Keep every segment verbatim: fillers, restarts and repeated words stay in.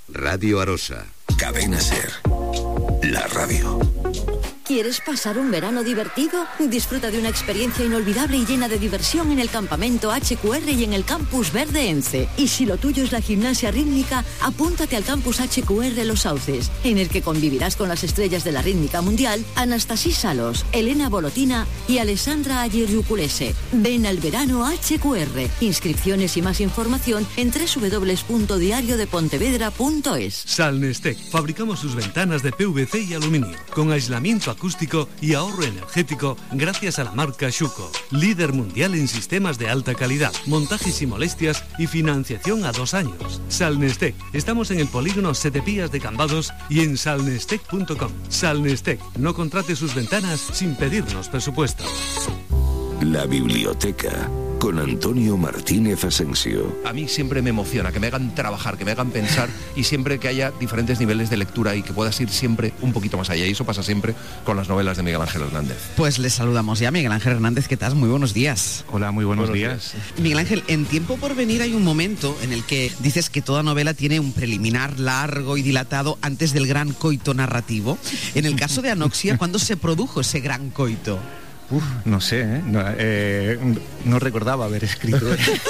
Radio Arosa. Cadena Ser. La radio. ¿Quieres pasar un verano divertido? Disfruta de una experiencia inolvidable y llena de diversión en el campamento H Q R y en el Campus Verde ENCE. Y si lo tuyo es la gimnasia rítmica, apúntate al Campus H Q R Los Sauces, en el que convivirás con las estrellas de la rítmica mundial, Anastasia Salos, Elena Bolotina y Alessandra Aguirre-Uculese. Ven al verano H Q R. Inscripciones y más información en doble u doble u doble u punto diario de pontevedra punto es. Salnestec. Fabricamos sus ventanas de P V C y aluminio, con aislamiento acústico y ahorro energético gracias a la marca Schuco, líder mundial en sistemas de alta calidad, montajes y molestias y financiación a dos años. Salnestec, estamos en el polígono Sete Pías de Cambados y en salnestec punto com. Salnestec, no contrate sus ventanas sin pedirnos presupuesto. La biblioteca con Antonio Martínez Asensio. A mí siempre me emociona que me hagan trabajar, que me hagan pensar y siempre que haya diferentes niveles de lectura y que puedas ir siempre un poquito más allá. Y eso pasa siempre con las novelas de Miguel Ángel Hernández. Pues le saludamos ya, Miguel Ángel Hernández. ¿Qué tal? Muy buenos días. Hola, muy buenos, buenos días. días. Miguel Ángel, en Tiempo por Venir hay un momento en el que dices que toda novela tiene un preliminar largo y dilatado antes del gran coito narrativo. En el caso de Anoxia, ¿cuándo se produjo ese gran coito? Uf, no sé, ¿eh? No, eh, no recordaba haber escrito.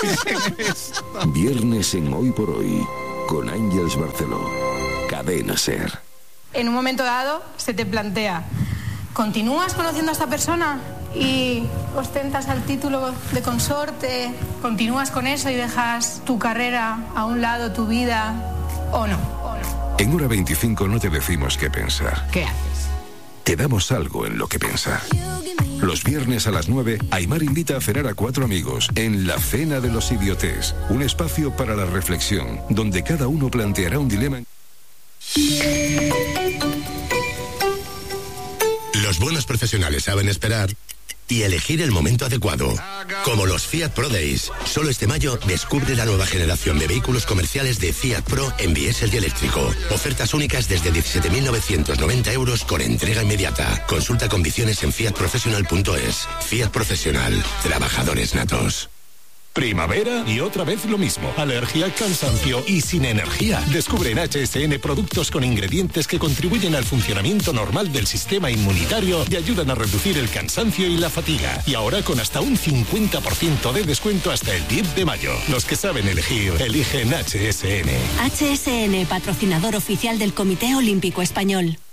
Viernes en Hoy por Hoy, con Ángeles Barceló. Cadena Ser. En un momento dado se te plantea, ¿continúas conociendo a esta persona y ostentas el título de consorte? ¿Continúas con eso y dejas tu carrera a un lado, tu vida, o no? ¿O no? En Hora veinticinco no te decimos qué pensar. ¿Qué haces? Te damos algo en lo que pensar. Los viernes a las nueve, Aimar invita a cenar a cuatro amigos en La Cena de los Idiotes, un espacio para la reflexión, donde cada uno planteará un dilema. Los buenos profesionales saben esperar y elegir el momento adecuado. Como los Fiat Pro Days. Solo este mayo descubre la nueva generación de vehículos comerciales de Fiat Pro en diésel y eléctrico. Ofertas únicas desde diecisiete mil novecientos noventa euros con entrega inmediata. Consulta condiciones en fiat professional punto es. Fiat Profesional. Trabajadores natos. Primavera y otra vez lo mismo. Alergia, cansancio y sin energía. Descubre en H S N productos con ingredientes que contribuyen al funcionamiento normal del sistema inmunitario y ayudan a reducir el cansancio y la fatiga. Y ahora con hasta un cincuenta por ciento de descuento hasta el diez de mayo. Los que saben elegir, eligen H S N. H S N, patrocinador oficial del Comité Olímpico Español.